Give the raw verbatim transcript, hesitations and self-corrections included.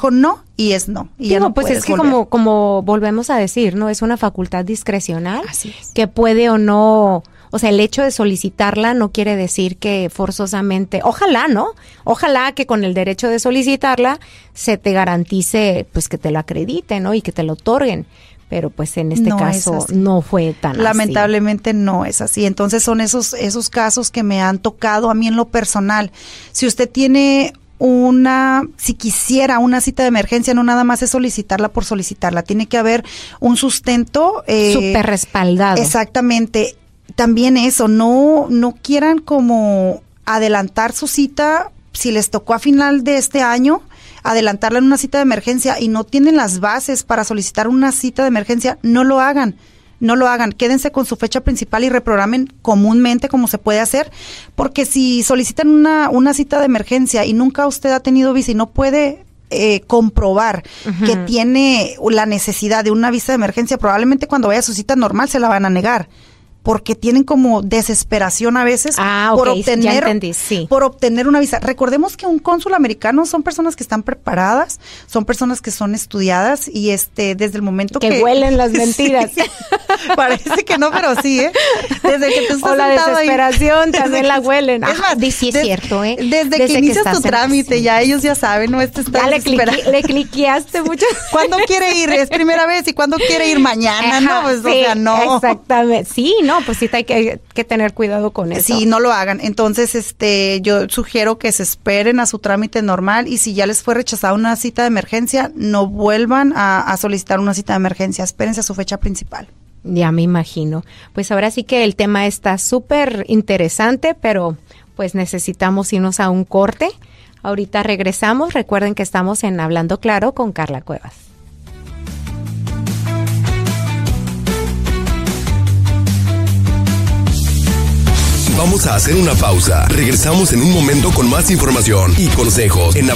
dijo no y es no. Y ya Digo, no pues puedes es que volver. como, como volvemos a decir, ¿no? Es una facultad discrecional. Así es. Que puede o no, o sea, el hecho de solicitarla no quiere decir que forzosamente, ojalá, ¿no? Ojalá que con el derecho de solicitarla se te garantice, pues, que te lo acrediten, ¿no? Y que te lo otorguen. Pero pues en este No caso es así. no fue tan Lamentablemente así. No es así. Entonces son esos, esos casos que me han tocado a mí en lo personal. Si usted tiene una, si quisiera una cita de emergencia, no nada más es solicitarla por solicitarla, tiene que haber un sustento. Eh, Súper respaldado. Exactamente. También eso, no, no quieran como adelantar su cita, si les tocó a final de este año, adelantarla en una cita de emergencia y no tienen las bases para solicitar una cita de emergencia, no lo hagan. No lo hagan, quédense con su fecha principal y reprogramen comúnmente como se puede hacer, porque si solicitan una, una cita de emergencia y nunca usted ha tenido visa y no puede eh, comprobar uh-huh. que tiene la necesidad de una visa de emergencia, probablemente cuando vaya a su cita normal se la van a negar. Porque tienen como desesperación a veces ah, por okay, obtener ya entendí, sí. por obtener una visa. Recordemos que un cónsul americano son personas que están preparadas, son personas que son estudiadas y este desde el momento que que huelen las mentiras. Sí, parece que no, pero sí, ¿eh? Desde que tú estás o la desesperación ahí, también la huelen. Es más, sí, sí es des, cierto, ¿eh? Desde, desde que inicias que tu trámite, en... ya ellos ya saben, no este está ya le, cliqui, le cliqueaste mucho. ¿Cuándo quiere ir? Es primera vez y ¿cuándo quiere ir mañana? Ajá, no, pues sí, o sea, no. Exactamente. Sí, no, pues sí hay que que tener cuidado con eso. Sí, no lo hagan. Entonces, este, yo sugiero que se esperen a su trámite normal y si ya les fue rechazada una cita de emergencia, no vuelvan a, a solicitar una cita de emergencia. Espérense a su fecha principal. Ya me imagino. Pues ahora sí que el tema está súper interesante, pero pues necesitamos irnos a un corte. Ahorita regresamos. Recuerden que estamos en Hablando Claro con Carla Cuevas. Vamos a hacer una pausa. Regresamos en un momento con más información y consejos en